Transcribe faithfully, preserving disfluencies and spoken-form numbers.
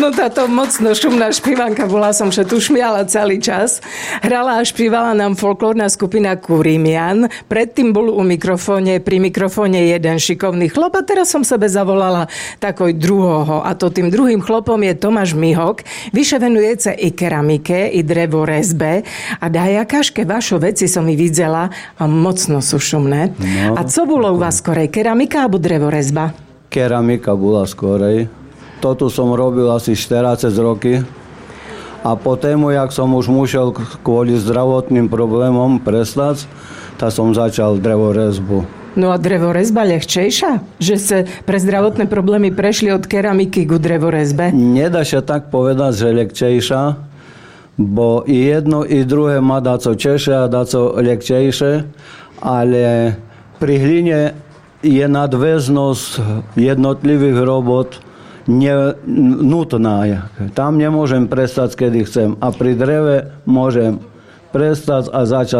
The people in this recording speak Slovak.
No táto mocno šumná špievanka bola som, že tu šmiala celý čas. Hrala a špievala nám folklórna skupina Kurimian. Predtým bol u mikrofóne, pri mikrofóne jeden šikovný chlop a teraz som sebe zavolala takoj druhoho. A to tým druhým chlopom je Tomáš Mihok. Vyše venujúce i keramike, i drevorezbe. A dajakažke vašo veci som i videla a mocno sú šumné. No, a co bolo u vás skorej? Keramika alebo drevorezba? Keramika bola skorej. Toto som robil asi štyridsať roky a potom, jak som už musel kvôli zdravotným problémom prestať, tak som začal drevorezbu. No a drevorezba ľahčejšia? Že sa pre zdravotné problémy prešli od keramiky ku drevorezbe? Nedá sa tak povedať, že ľahčejšia, bo i jedno, i druhé má daco češie a daco ľahčejšie, ale pri hline je nadväznosť jednotlivých robot nie, nutná. Tam nemôžem prestať, kedy chcem. A pri dreve môžem prestať a začať